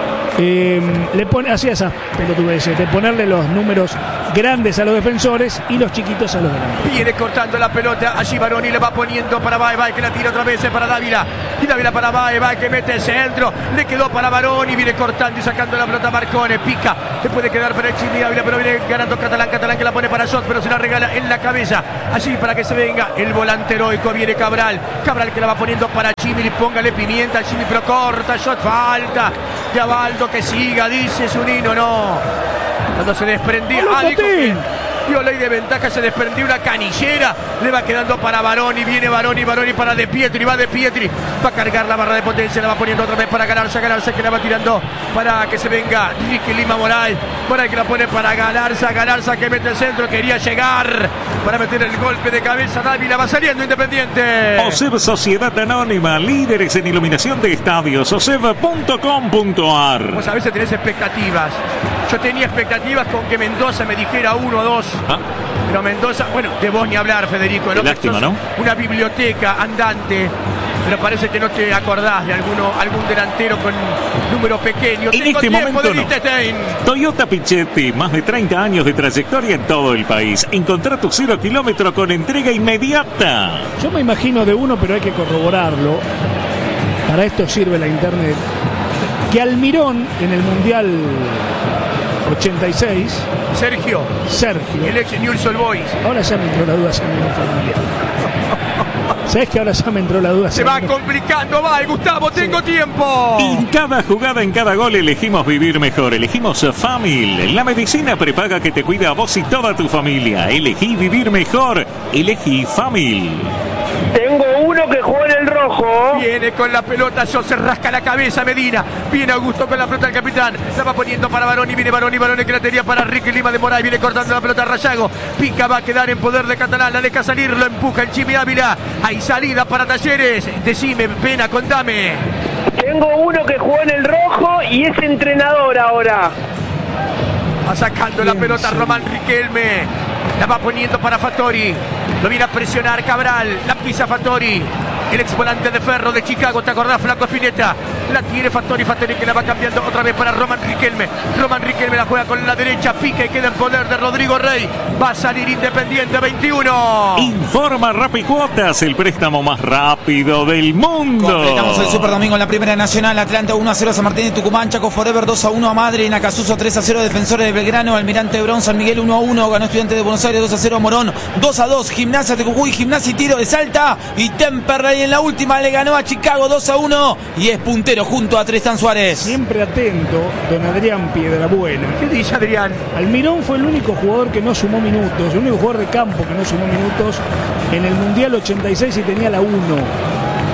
le pone, hacía esas pelotudeces de ponerle los números grandes a los defensores y los chiquitos a los grandes. Viene cortando la pelota, allí Baroni le va poniendo para Bae, que la tira otra vez para Dávila, y Dávila para Bae, que mete el centro, le quedó para Baroni, viene cortando y sacando la pelota Marcone, pica, le puede quedar para el Chimi Dávila, pero viene ganando Catalán que la pone para Shot, pero se la regala en la cabeza, allí para que se venga el volante heroico, viene Cabral que la va poniendo para Chimi, póngale pimienta al Chimi, pero corta, Shot, falta de Abaldo, que siga, dice Zunino, no. Cuando se desprendía, dijo que dio ley de ventaja, se desprendió una canillera, le va quedando para Baroni, viene Baroni para De Pietri, va De Pietri, va a cargar la barra de potencia, la va poniendo otra vez para Galarza que la va tirando para que se venga Ricky Lima Moray que la pone para Galarza que mete el centro, quería llegar para meter el golpe de cabeza, Dávila va saliendo Independiente. OSEB Sociedad Anónima, líderes en iluminación de estadios, oseb.com.ar. Vos a veces tenés expectativas. Yo tenía expectativas con que Mendoza me dijera 1 o 2. Pero Mendoza, bueno, de vos ni hablar, Federico. Lástima, ¿no? Una biblioteca andante. Pero parece que no te acordás de algún delantero con número pequeño. En este momento no. Toyota Pichetti, más de 30 años de trayectoria en todo el país. Encontrá tu 0 kilómetro con entrega inmediata. Yo me imagino de uno, pero hay que corroborarlo. Para esto sirve la internet. Que Almirón en el Mundial 86. Sergio. El ex Newell's Old Boys. Ahora ya me entró la duda si mi familiar. ¿Sabes que ahora ya me entró la duda? Se va complicando, Gustavo, tengo tiempo. En cada jugada, en cada gol elegimos vivir mejor. Elegimos Famil, la medicina prepaga que te cuida a vos y toda tu familia. Elegí vivir mejor. Elegí Famil. Tengo uno que juega en el rojo. Viene con la pelota, se rasca la cabeza Medina. Viene Augusto con la pelota del capitán. La va poniendo para Baroni, viene Baroni que la tenía para Ricky Lima de Moray. Viene cortando la pelota a Rayago. Pica, va a quedar en poder de Catalán. La deja salir, lo empuja el Chimi Ávila. Hay salida para Talleres. Decime, Pena, contame. Tengo uno que juega en el rojo y es entrenador ahora. Va sacando la pelota Román Riquelme. La va poniendo para Fattori. Lo viene a presionar Cabral. La pisa Fattori. El ex volante de Ferro de Chicago. ¿Te acordás, Flaco Spinetta? La tiene Fattori que la va cambiando otra vez para Román Riquelme. Román Riquelme la juega con la derecha. Pica y queda en poder de Rodrigo Rey. Va a salir Independiente 21. Informa Rapicuotas, el préstamo más rápido del mundo. Completamos el Super Domingo en la Primera Nacional. Atlanta 1-0 San Martín de Tucumán. Chaco Forever 2-1 a Madrid. Acasuso 3-0 Defensores de Belgrano. Almirante Hebrón San Miguel 1-1. Ganó Estudiantes de Buenos Aires 2-0 Morón. 2-2 Gimnasia de Jujuy. Gimnasia y Tiro de Salta. Y Temperley en la última le ganó a Chicago 2-1. Y es puntero junto a Tristan Suárez. Siempre atento, don Adrián Piedrabuena. ¿Qué dice Adrián? Almirón fue el único jugador que no sumó minutos, el único jugador de campo que no sumó minutos en el Mundial 86 y tenía la 1.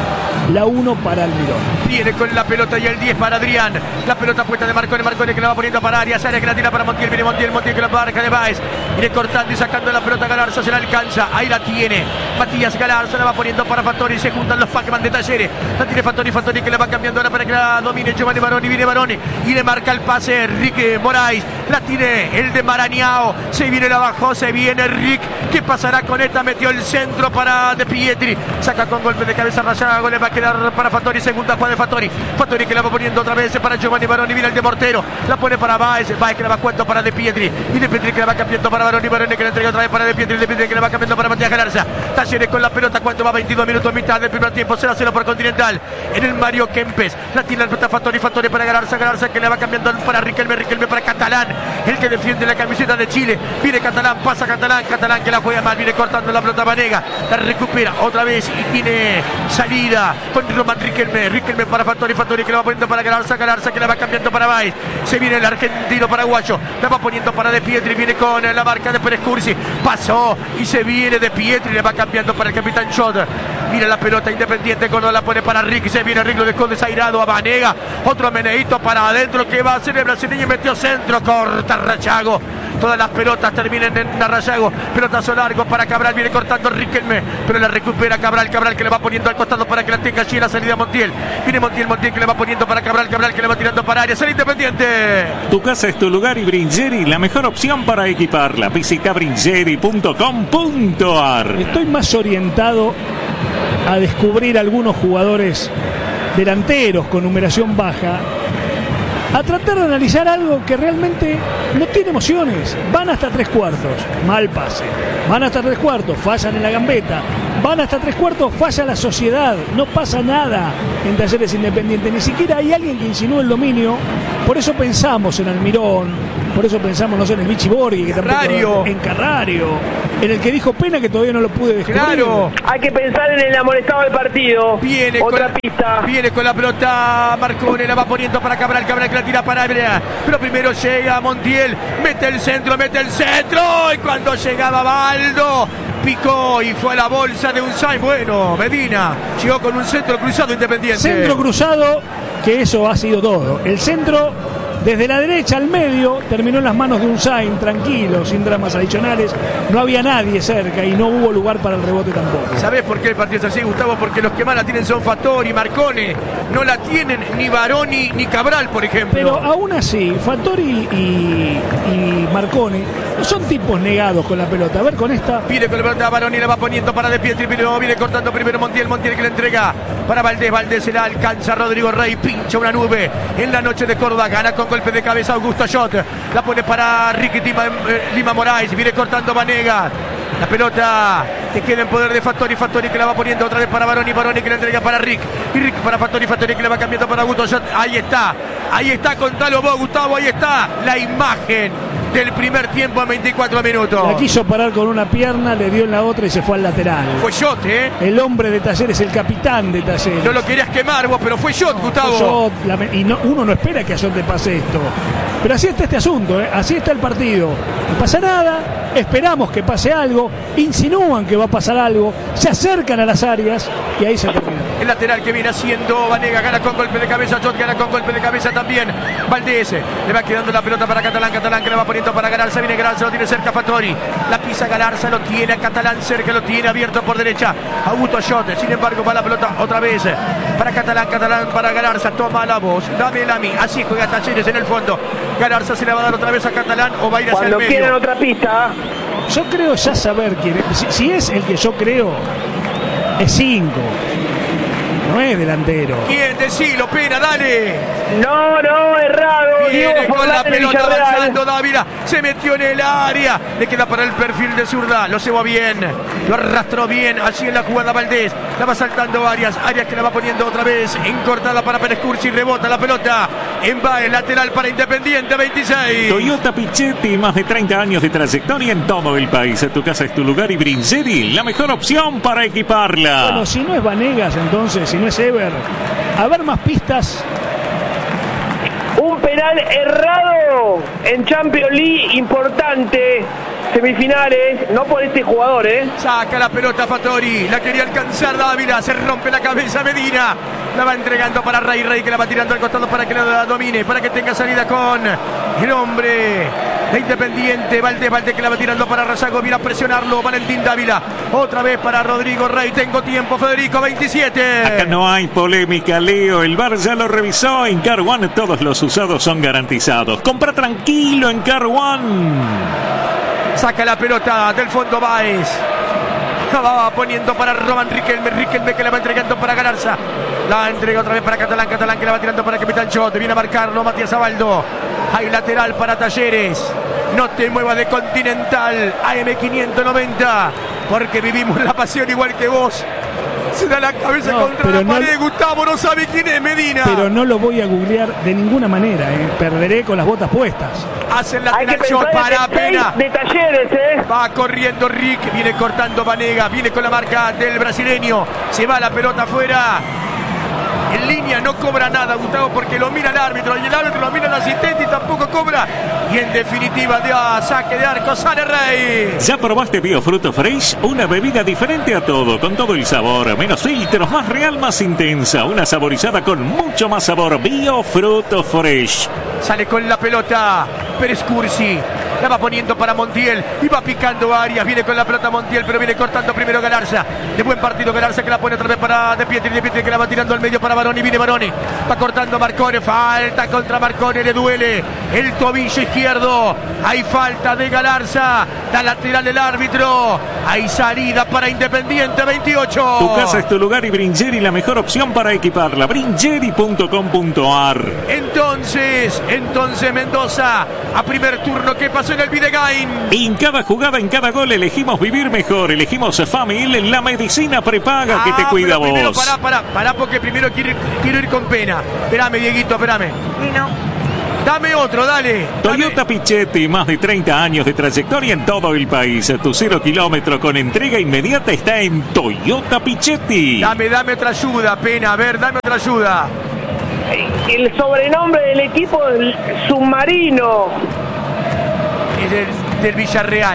la 1 para Almirón. Viene con la pelota y el 10 para Adrián. La pelota puesta de Marcone que la va poniendo para Arias que la tira para Montiel. Viene Montiel que la marca de Báez. Viene cortando y sacando la pelota. Galarza se la alcanza. Ahí la tiene Matías Galarza. La va poniendo para Fattori. Se juntan los Pac-Man de Talleres. La tiene Fattori que la va cambiando ahora para que la domine Giovanni Baroni. Viene Baroni y le marca el pase Enrique Moraes. La tiene el de Marañao. Se viene la bajó. Se viene Rick. ¿Qué pasará con esta? Metió el centro para De Pietri. Saca con golpe de cabeza Rayago. Le va a quedar para Fattori. Segunda jugada de Fattori que la va poniendo otra vez para Giovanni Baroni. Viene el de Mortero. La pone para Báez que la va cuento para De Pietri. Y De Pietri que la va cambiando para Baroni que la entrega otra vez para De Pietri. De Pietri que la va cambiando para Matías Galarza. Talleres con la pelota. ¿Cuánto va? 22 minutos mitad del primer tiempo. 0-0 por Continental. En el Mario Kempes. La tiene la pelota Fattori para Galarza que la va cambiando para Riquelme para Catalán. El que defiende la camiseta de Chile. Viene Catalán. Pasa Catalán que la juega mal. Viene cortando la pelota Vanega. La recupera otra vez y tiene salida con Román Riquelme para Fattori que la va poniendo para Galarza que la va cambiando para Báez. Se viene el argentino paraguayo. La va poniendo para De Pietri. Viene con la marca de Pérez Cursi. Pasó y se viene De Pietri. Le va cambiando para el capitán Schott. Mira la pelota Independiente. Cuando la pone para Rick. Se viene Rick. Lo dejó desairado a Vanega. Otro meneíto para adentro. Que va a hacer el brasileño. Metió centro. Corta Rayago. Todas las pelotas terminan en Rayago. Pelotazo largo para Cabral. Viene cortando Riquelme. Pero la recupera Cabral que le va poniendo al costado para que la tenga allí en la salida Montiel. Viene Montiel que le va poniendo para Cabral que le va tirando para Arias. El Independiente. Tu casa es tu lugar y Bringeri, la mejor opción para equiparla. Visita bringeri.com.ar. Estoy más orientado a descubrir algunos jugadores delanteros con numeración baja, a tratar de analizar algo que realmente no tiene emociones. Van hasta 3/4, mal pase. Van hasta 3/4, fallan en la gambeta. Van hasta 3/4, falla la sociedad. No pasa nada en Talleres Independiente. Ni siquiera hay alguien que insinúe el dominio. Por eso pensamos en Almirón. Por eso pensamos, no sé, en el Vichy Borghi, que tampoco, en Carrario, en el que dijo Pena, que todavía no lo pude descubrir. Claro, hay que pensar en el amonestado del partido. Viene otra con pista. Viene con la pelota Marcone, la va poniendo para Cabral que la tira para Ebrea. Pero primero llega Montiel, mete el centro. Y cuando llegaba Baldo, picó y fue a la bolsa de Unzain. Bueno, Medina llegó con un centro cruzado Independiente. Centro cruzado, que eso ha sido todo. El centro desde la derecha al medio terminó en las manos de Unzain, tranquilo, sin dramas adicionales. No había nadie cerca y no hubo lugar para el rebote tampoco. ¿Sabés por qué el partido es así, Gustavo? Porque los que más la tienen son Fattori, Marcone. No la tienen ni Baroni ni Cabral, por ejemplo. Pero aún así, Fattori y Marcone no son tipos negados con la pelota. A ver con esta. Viene con la pelota Baroni, la va poniendo para De Pietri. Viene cortando primero Montiel que le entrega para Valdés se la alcanza Rodrigo Rey. Pincha una nube en la noche de Córdoba. Gana con golpe de cabeza Augusto Schott. La pone para Ricky Lima Moraes. Viene cortando Vanega. La pelota que queda en poder de Fattori que la va poniendo otra vez para Baroni que la entrega para Rick. Y Rick para Fattori que la va cambiando para Augusto Schott. Ahí está, contalo vos, Gustavo. Ahí está la imagen del primer tiempo en 24 minutos. La quiso parar con una pierna, le dio en la otra y se fue al lateral. Fue Schott, El hombre de Talleres, el capitán de Talleres. No lo querías quemar vos, pero fue Schott, Gustavo. Fue Schott, y uno no espera que a Schott le pase esto. Pero así está este asunto, así está el partido. No pasa nada, esperamos que pase algo, insinúan que va a pasar algo, se acercan a las áreas y ahí se termina. El lateral que viene haciendo Vanega, gana con golpe de cabeza, Schott gana con golpe de cabeza también. Valdés, le va quedando la pelota para Catalán que le va poniendo para Galarza, viene Galarza, lo tiene cerca Fattori, la pisa Galarza, lo tiene a Catalán cerca, lo tiene abierto por derecha, Augusto Schott, sin embargo va la pelota otra vez para Catalán para Galarza, toma la voz, dámela a mí, así juega Talleres en el fondo. Galarza se la va a dar otra vez a Catalán o va a ir hacia el medio. Cuando quieran otra pista. Yo creo ya saber quién es. Si es el que yo creo, es 5. No es delantero. ¿Quién? Decilo, Pena, dale. No, errado. Viene con la pelota Villarreal. avanzando Dávila. Se metió en el área. Le queda para el perfil de zurda. Lo cebó bien. Lo arrastró bien. Allí en la jugada Valdés. La va saltando Arias que la va poniendo otra vez. Encortada para Pérez Cursi. Rebota la pelota. En el lateral para Independiente 26. Toyota Pichetti, más de 30 años de trayectoria en todo el país. Tu casa es tu lugar y Bringeri, la mejor opción para equiparla. Bueno, si no es Vanegas, entonces, si no es Ever, a ver más pistas. Un penal errado Leo, en Champions League importante, semifinales, no por este jugador, Saca la pelota Fattori, la quería alcanzar Dávila, se rompe la cabeza Medina, la va entregando para Rey, que la va tirando al costado para que la domine, para que tenga salida con el hombre de Independiente, Valdés que la va tirando para Razago, viene a presionarlo, Valentín Dávila, otra vez para Rodrigo Rey, tengo tiempo, Federico, 27. Acá no hay polémica, Leo, el VAR ya lo revisó, en Car One todos los usados son garantizados, compra tranquilo en Car One. Saca la pelota del fondo Báez. La va poniendo para Román Riquelme que la va entregando para Galarza. La entrega otra vez para Catalán que la va tirando para Capitán Chot. Viene a marcarlo Matías Abaldo. Hay lateral para Talleres. No te muevas de Continental. AM590. Porque vivimos la pasión igual que vos. Se da la cabeza contra la pared. Gustavo no sabe quién es Medina. Pero no lo voy a googlear de ninguna manera. Perderé con las botas puestas. Hacen lateral shot para Pena. De Talleres, Va corriendo Rick. Viene cortando Vanega. Viene con la marca del brasileño. Se va la pelota afuera. En línea no cobra nada Gustavo porque lo mira el árbitro y el árbitro lo mira el asistente y tampoco cobra. Y en definitiva da saque de arco, sale Rey. ¿Ya probaste Biofruto Fresh? Una bebida diferente a todo, con todo el sabor, menos filtros, más real, más intensa. Una saborizada con mucho más sabor. Biofruto Fresh. Sale con la pelota Pérez Cursi. La va poniendo para Montiel y va picando Arias. Viene con la pelota Montiel, pero viene cortando primero Galarza. De buen partido Galarza que la pone otra vez para De Pietri que la va tirando al medio para Baroni. Viene Baroni, va cortando Marcone. Falta contra Marcone, le duele el tobillo izquierdo. Hay falta de Galarza. Da lateral el árbitro. Hay salida para Independiente, 28. Tu casa es tu lugar y Bringeri la mejor opción para equiparla. Bringeri.com.ar. Entonces Mendoza a primer turno. ¿Qué pasó en el Videgain? En cada jugada, en cada gol elegimos vivir mejor. Elegimos Famil, la medicina prepaga que te cuida vos. Primero pará porque primero quiero ir con Pena. Esperame, Dieguito, esperame. Dame otro, dale. Toyota Pichetti, más de 30 años de trayectoria en todo el país. Tu 0 kilómetro con entrega inmediata está en Toyota Pichetti. Dame otra ayuda, Pena. A ver, dame otra ayuda. El sobrenombre del equipo es Submarino. Es del Villarreal.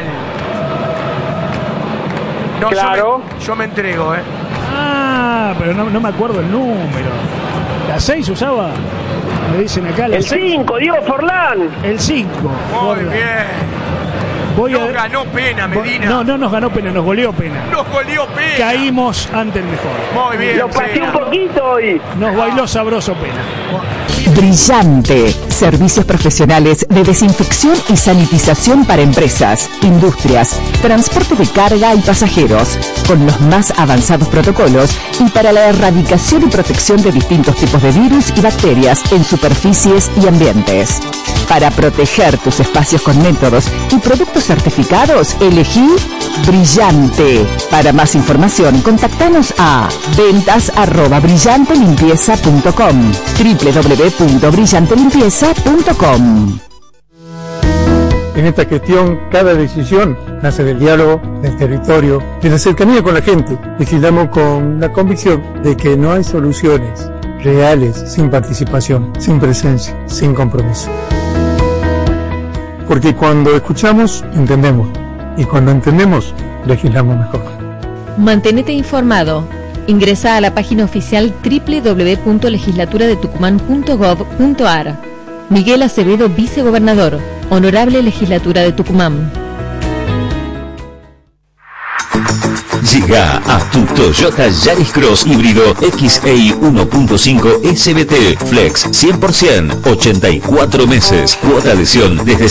No, claro. Yo me entrego, pero no me acuerdo el número. ¿La 6 usaba? Me dicen acá la 6. El 5, Diego Forlán. El 5. Muy bien. Ganó Pena, Medina. No nos ganó Pena, nos goleó Pena. Nos goleó Pena. Caímos ante el mejor. Muy bien. Lo pasé un poquito hoy. Nos bailó sabroso Pena. Brillante. Servicios profesionales de desinfección y sanitización para empresas, industrias, transporte de carga y pasajeros, con los más avanzados protocolos y para la erradicación y protección de distintos tipos de virus y bacterias en superficies y ambientes. Para proteger tus espacios con métodos y productos certificados, elegí Brillante. Para más información, contactanos a ventas@brillantelimpieza.com, www.brillantelimpieza.com. En esta gestión, cada decisión nace del diálogo, del territorio, de la cercanía con la gente. Legislamos con la convicción de que no hay soluciones reales sin participación, sin presencia, sin compromiso. Porque cuando escuchamos, entendemos. Y cuando entendemos, legislamos mejor. Mantenete informado. Ingresa a la página oficial www.legislaturadetucumán.gov.ar. Miguel Acevedo, vicegobernador. Honorable Legislatura de Tucumán. Llega a tu Toyota Yaris Cross híbrido XEI 1.5 SBT Flex 100%, 84 meses, cuota adhesión desde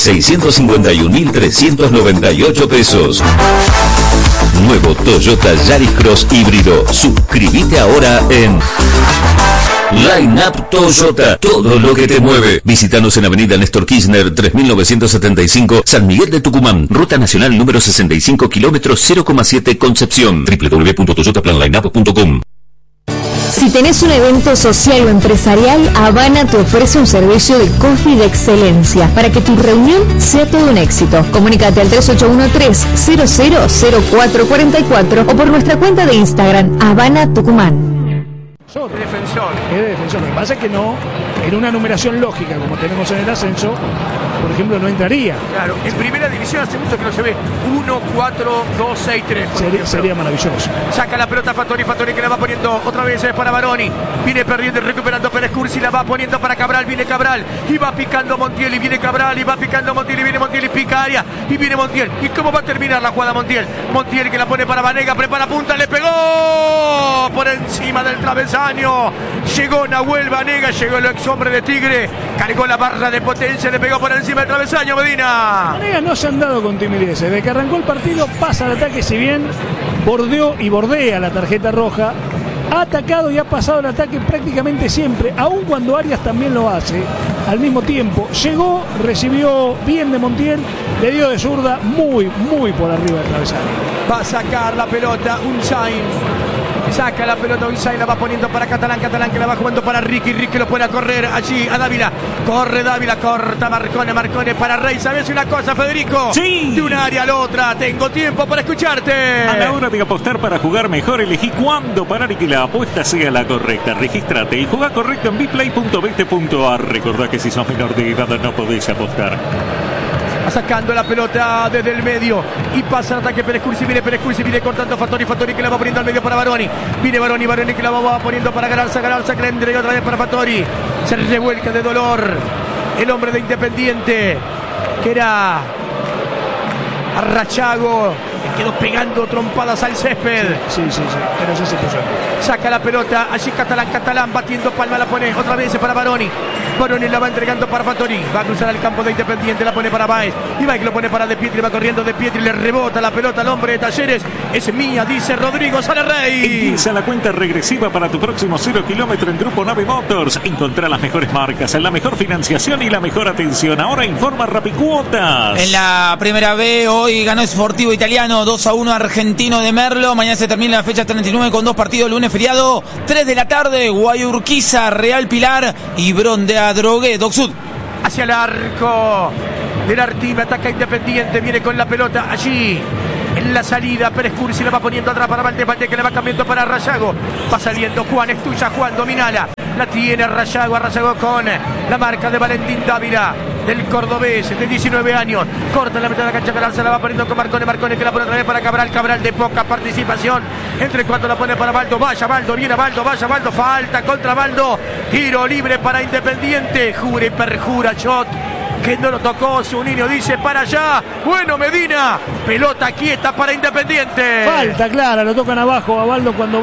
651.398 pesos. Nuevo Toyota Yaris Cross híbrido. Suscríbete ahora en Line Up Toyota, todo lo que te mueve. Visítanos en Avenida Néstor Kirchner 3975, San Miguel de Tucumán, Ruta Nacional número 65, kilómetro 0,7 Concepción. www.toyotaplanlineup.com. Si tenés un evento social o empresarial, Habana te ofrece un servicio de coffee de excelencia para que tu reunión sea todo un éxito. Comunícate al 3813-000444 o por nuestra cuenta de Instagram, Habana Tucumán. defensor. De defensor. Es de defensor. Lo que pasa es que no, en una numeración lógica como tenemos en el ascenso, por ejemplo, no entraría. Claro, en primera división hace mucho que no se ve 1, 4, 2, 6, 3. Sería maravilloso. Saca la pelota Fattori que la va poniendo otra vez para Baroni. Viene perdiendo y recuperando Pérez Cursi, la va poniendo para Cabral, viene Cabral y va picando Montiel y viene Cabral y va picando Montiel y viene Montiel y pica área y viene Montiel. ¿Y cómo va a terminar la jugada Montiel? Montiel que la pone para Vanega, prepara punta, le pegó por encima del travesaño. Llegó Nahuel Vanega, llegó el ex hombre de Tigre, cargó la barra de potencia, le pegó por encima del travesaño Medina. Vanega no se han dado con timidez. Desde que arrancó el partido pasa al ataque, si bien bordeó y bordea la tarjeta roja, ha atacado y ha pasado el ataque prácticamente siempre, aun cuando Arias también lo hace. Al mismo tiempo, llegó, recibió bien de Montiel, le dio de zurda muy por arriba del travesaño. Va a sacar la pelota Unzain. Saca la pelota Unzain, la va poniendo para Catalán que la va jugando para Ricky lo pone a correr allí a Dávila. Corre Dávila, corta Marcone para Rey. ¿Sabes una cosa, Federico? Sí. De un área a la otra, tengo tiempo para escucharte. A la hora de apostar para jugar mejor, elegí cuándo parar y que la apuesta sea la correcta. Regístrate y juega correcto en bplay.vete.ar. Recordá que si sos menor de edad no podés apostar. Va sacando la pelota desde el medio y pasa el ataque Pérez Cursi, viene cortando Fattori que la va poniendo al medio para Baroni. Viene Baroni que la va poniendo para Galarza que la entrega otra vez para Fattori. Se revuelca de dolor el hombre de Independiente, que era Arrachago, que quedó pegando trompadas al césped. Sí, pero ya se puso. Saca la pelota, allí Catalán batiendo palma, la pone otra vez para Baroni la va entregando para Fattori, va a cruzar al campo de Independiente, la pone para Baez, y Baez lo pone para De Pietri, va corriendo De Pietri, le rebota la pelota al hombre de Talleres, es mía, dice Rodrigo Salerrey. Empieza la cuenta regresiva para tu próximo 0 kilómetro en Grupo Nave Motors. Encontrá las mejores marcas, la mejor financiación y la mejor atención. Ahora informa Rapicuotas. En la primera B, hoy ganó Sportivo Italiano 2-1 Argentino de Merlo. Mañana se termina la fecha 39 con 2 partidos, lunes feriado, 3 de la tarde, Guayurquiza, Real Pilar y Brondea Drogué, Doc Sud. Hacia el arco del Artime, ataca Independiente, viene con la pelota allí en la salida, Pérez Cursi la va poniendo atrás para Valde que le va cambiando para Rayago, va saliendo Juan, es tuya Juan, dominala, la tiene Rayago con la marca de Valentín Dávila, del cordobés de 19 años, corta la mitad de la cancha, Cabral se la va poniendo con Marcone que la pone otra vez para Cabral de poca participación, entre cuatro la pone para Baldo, vaya Baldo, viene Baldo, vaya Baldo, falta contra Baldo, tiro libre para Independiente, jure y perjura Shot, que no lo tocó, su niño dice para allá, bueno Medina, pelota quieta para Independiente. Falta clara, lo tocan abajo a Baldo cuando